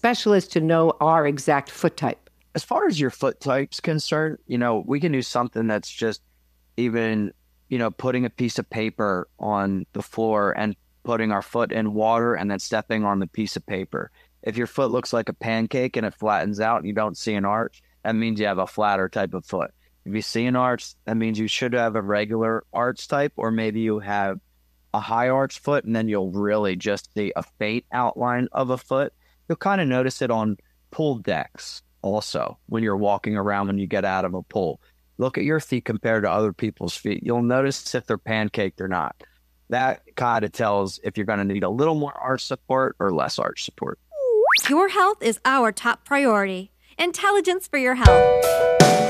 specialist to know our exact foot type? As far as your foot type's concerned, we can do something that's just even, putting a piece of paper on the floor and putting our foot in water and then stepping on the piece of paper. If your foot looks like a pancake and it flattens out and you don't see an arch, that means you have a flatter type of foot. If you see an arch, that means you should have a regular arch type, or maybe you have a high arch foot, and then you'll really just see a faint outline of a foot. You'll kind of notice it on pool decks also when you're walking around when you get out of a pool. Look at your feet compared to other people's feet. You'll notice if they're pancaked or not. That kind of tells if you're going to need a little more arch support or less arch support. Your health is our top priority. Intelligence for your health.